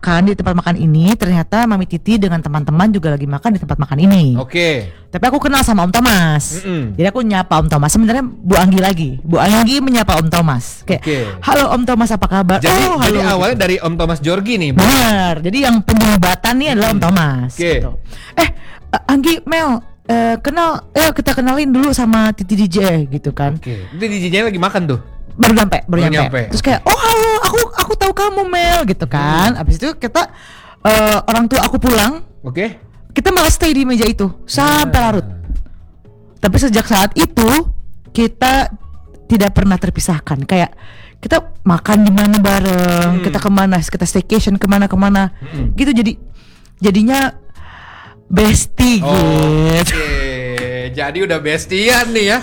makan di tempat makan ini, ternyata Mami Titi dengan teman-teman juga lagi makan di tempat makan ini. Oke. Tapi aku kenal sama Om Thomas. Jadi aku nyapa Om Thomas. Sebenarnya Bu Anggi lagi. Bu Anggi menyapa Om Thomas. Kayak, halo Om Thomas, apa kabar? Jadi awalnya dari Om Thomas Jorgi nih. Benar. Jadi yang penyebatan nih adalah Om Thomas. Gitu. Anggi, Mel, kita kenalin dulu sama Titi DJ gitu kan. Itu DJ-nya lagi makan tuh. Baru nyampe. Terus kayak, oh halo, aku tahu kamu Mel gitu kan. Abis itu kita orang tua aku pulang. Kita malah stay di meja itu sampai larut. Tapi sejak saat itu kita tidak pernah terpisahkan. Kayak kita makan di mana bareng, kita kemana, kita staycation kemana. Gitu jadinya bestie gitu. Jadi udah bestian nih ya.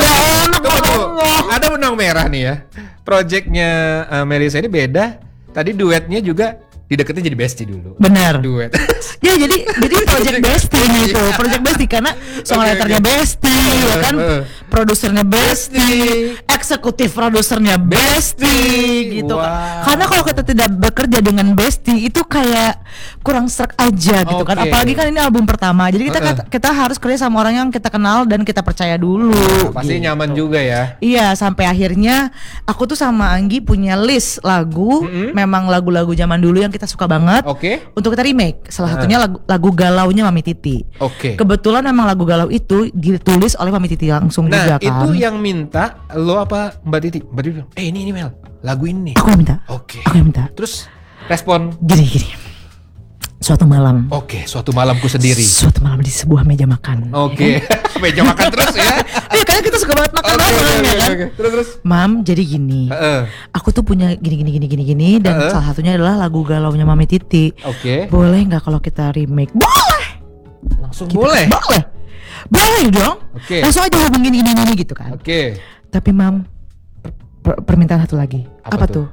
Ada benang merah nih ya. Projectnya Melisa ini beda. Tadi duetnya juga dideketin jadi bestie dulu. Benar. Duet. Ya jadi project bestie gitu. Project bestie karena songwriternya bestie, ya kan. Produsernya bestie, eksekutif produsernya bestie gitu kan. Karena kalau kita tidak bekerja dengan bestie itu kayak kurang serak aja gitu kan. Apalagi kan ini album pertama. Jadi kita harus kerja sama orang yang kita kenal dan kita percaya dulu. Pasti gitu. Nyaman juga ya. Iya, sampai akhirnya aku tuh sama Anggi punya list lagu, memang lagu-lagu zaman dulu yang kita suka banget. Untuk kita remake. Salah satunya lagu galaunya Mami Titi. Kebetulan memang lagu galau itu ditulis oleh Mami Titi langsung juga kan. Itu yang minta lo apa Mbak Titi? Mbak Titi bilang, ini Mel, lagu ini. Aku yang minta. Aku yang minta. Terus respon gini. Suatu malam. Suatu malamku sendiri. Suatu malam di sebuah meja makan. Meja makan terus ya. Iya, karena kita suka banget makan kan. Terus. Mam, jadi gini. Aku tuh punya gini dan salah satunya adalah lagu galaunya Mami Titi. Boleh nggak kalau kita remake? Boleh. Langsung boleh. Boleh dong. Langsung aja hubungin ini gitu kan. Tapi Mam, permintaan satu lagi. Apa tuh?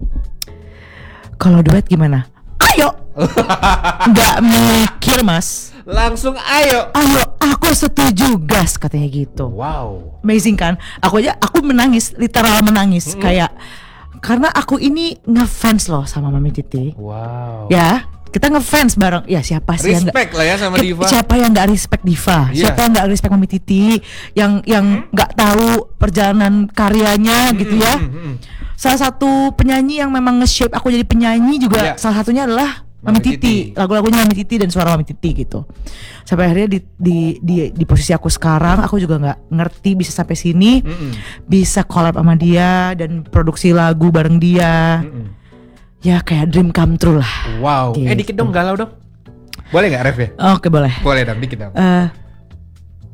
Kalau duet gimana? Ayo. Nggak mikir Mas. Langsung ayo, aku setuju gas katanya gitu. Wow, amazing kan? Aku menangis, literal menangis. Kayak karena aku ini ngefans loh sama Mami Titi. Wow. Ya, kita ngefans bareng. Ya siapa sih yang respect lah ya sama Diva. Siapa yang nggak respect Diva? Siapa yang nggak respect Mami Titi? Yang nggak tahu perjalanan karyanya gitu ya? Salah satu penyanyi yang memang nge-shape aku jadi penyanyi juga salah satunya adalah Mami Titi. Lagu-lagunya Mami Titi dan suara Mami Titi gitu. Sampai akhirnya di posisi aku sekarang, aku juga nggak ngerti bisa sampai sini, bisa collab sama dia dan produksi lagu bareng dia. Ya kayak dream come true lah. Wow. Gitu. Dikit dong galau dong. Boleh nggak ref ya? Oke, boleh. Boleh dong, dikit dong.